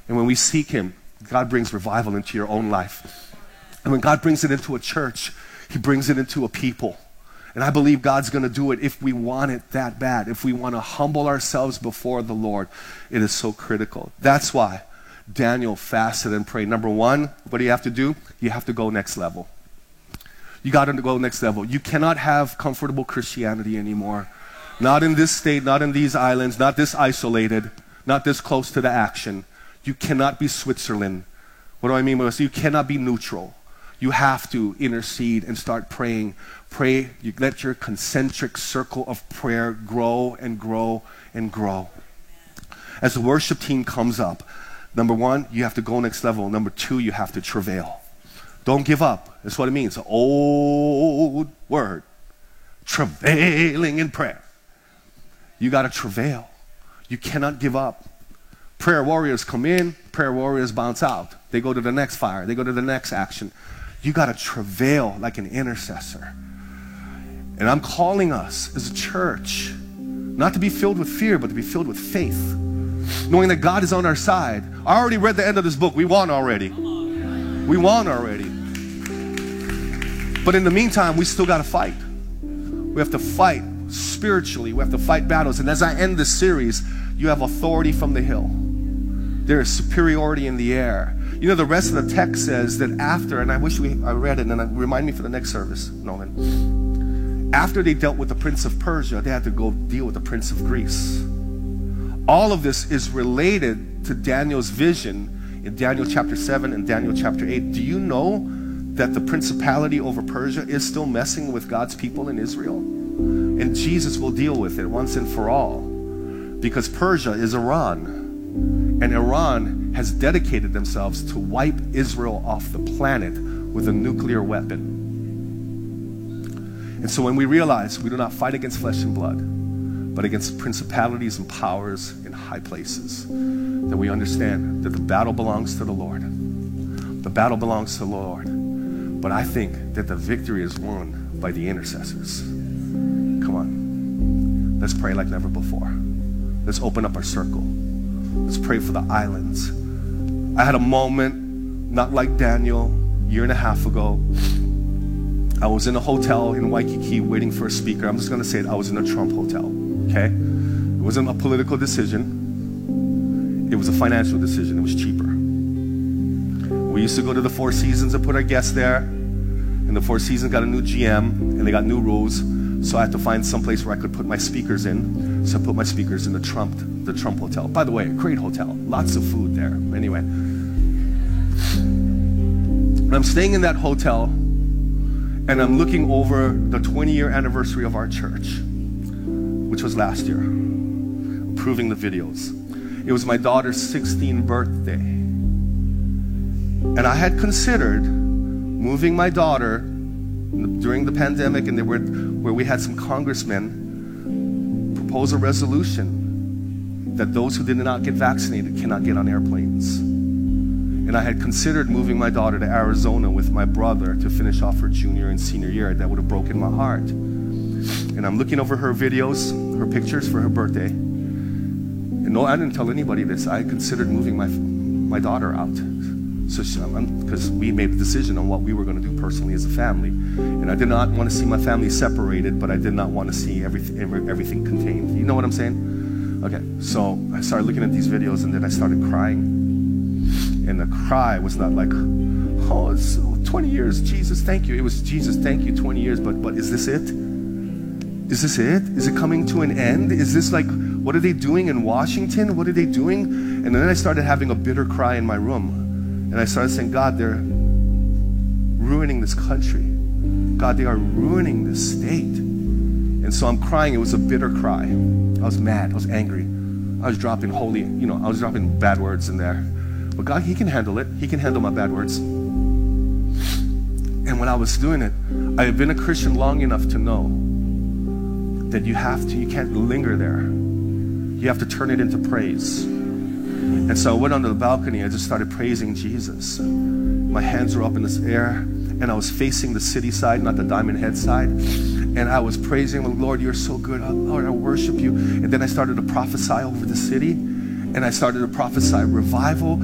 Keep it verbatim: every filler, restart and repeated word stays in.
And when we seek him, God brings revival into your own life. And when God brings it into a church, he brings it into a people. And I believe God's going to do it if we want it that bad. If we want to humble ourselves before the Lord, it is so critical. That's why Daniel fasted and prayed. Number one, what do you have to do? You have to go next level. You got to go next level. You cannot have comfortable Christianity anymore. Not in this state, not in these islands, not this isolated, not this close to the action. You cannot be Switzerland. What do I mean by this? You cannot be neutral. You have to intercede and start praying. Pray, you let your concentric circle of prayer grow and grow and grow. As the worship team comes up, number one, you have to go next level. Number two, you have to travail. Don't give up. That's what it means. An old word. Travailing in prayer. You got to travail. You cannot give up. Prayer warriors come in, prayer warriors bounce out. They go to the next fire. They go to the next action. You got to travail like an intercessor. And I'm calling us as a church not to be filled with fear, but to be filled with faith. Knowing that God is on our side. I already read the end of this book. We won already. We won already. But in the meantime, we still got to fight. We have to fight spiritually. We have to fight battles. And as I end this series, you have authority from the hill. There is superiority in the air. You know, the rest of the text says that after, and I wish we I read it, and it remind me for the next service, Nolan. After they dealt with the prince of Persia, they had to go deal with the prince of Greece. All of this is related to Daniel's vision in Daniel chapter seven and Daniel chapter eight. Do you know that the principality over Persia is still messing with God's people in Israel? And Jesus will deal with it once and for all. Because Persia is Iran. And Iran has dedicated themselves to wipe Israel off the planet with a nuclear weapon. And so when we realize we do not fight against flesh and blood, but against principalities and powers in high places, then we understand that the battle belongs to the Lord. The battle belongs to the Lord. But I think that the victory is won by the intercessors. Come on. Let's pray like never before. Let's open up our circle. Let's pray for the islands. I had a moment, not like Daniel, a year and a half ago. I was in a hotel in Waikiki waiting for a speaker. I'm just going to say it. I was in a Trump hotel, okay? It wasn't a political decision. It was a financial decision. It was cheaper. We used to go to the Four Seasons and put our guests there. And the Four Seasons got a new G M, and they got new rules. So I had to find some place where I could put my speakers in. So I put my speakers in the Trump, the Trump Hotel. By the way, a great hotel. Lots of food there. Anyway. And I'm staying in that hotel, and I'm looking over the twenty-year anniversary of our church, which was last year, approving the videos. It was my daughter's sixteenth birthday. And I had considered moving my daughter during the pandemic, and there were, where we had some congressmen propose a resolution that those who did not get vaccinated cannot get on airplanes. And I had considered moving my daughter to Arizona with my brother to finish off her junior and senior year. That would have broken my heart. And I'm looking over her videos, her pictures for her birthday. And no, I didn't tell anybody this. I considered moving my my daughter out. So, because we made a decision on what we were going to do personally as a family. And I did not want to see my family separated, but I did not want to see everything, every, everything contained. You know what I'm saying? Okay, so I started looking at these videos, and then I started crying. And the cry was not like, oh, it's twenty years, Jesus, thank you. It was, Jesus, thank you, twenty years, but, but is this it? Is this it? Is it coming to an end? Is this like, what are they doing in Washington? What are they doing? And then I started having a bitter cry in my room. And I started saying, God, they're ruining this country. God, they are ruining this state. And so I'm crying. It was a bitter cry. I was mad. I was angry. I was dropping holy, you know, I was dropping bad words in there. But God, he can handle it. He can handle my bad words. And when I was doing it, I had been a Christian long enough to know that you have to, you can't linger there. You have to turn it into praise. And so I went onto the balcony. I just started praising Jesus. My hands were up in the air, and I was facing the city side, not the Diamond Head side. And I was praising, well, Lord, you're so good. Oh, Lord, I worship you. And then I started to prophesy over the city. And I started to prophesy revival.